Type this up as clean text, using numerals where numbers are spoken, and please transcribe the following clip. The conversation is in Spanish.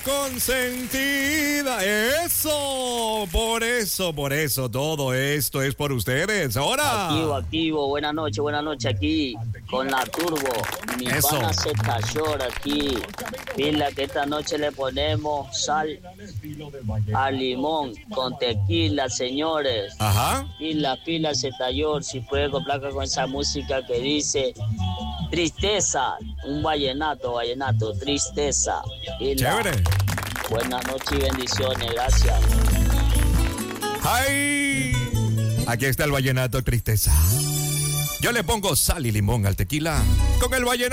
consentida. Eso, por eso, todo esto es por ustedes. Ahora. Activo. Buenas noches aquí con la turbo. Mi pana se cayó aquí. Pila que esta noche le ponemos sal a limón con tequila, señores. Ajá. Pila se talló. Si puede complacar con esa música que dice tristeza, un vallenato, tristeza. Chévere. Buenas noches y bendiciones, gracias. ¡Ay! Aquí está el vallenato tristeza. Yo le pongo sal y limón al tequila con el vallenato.